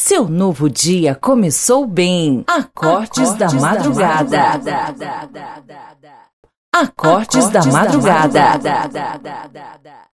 Seu novo dia começou bem. Acordes da madrugada. Acordes da madrugada.